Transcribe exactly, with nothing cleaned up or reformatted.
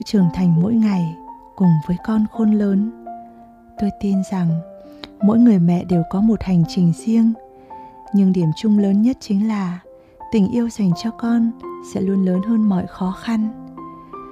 trưởng thành mỗi ngày cùng với con khôn lớn. Tôi tin rằng mỗi người mẹ đều có một hành trình riêng, nhưng điểm chung lớn nhất chính là tình yêu dành cho con sẽ luôn lớn hơn mọi khó khăn.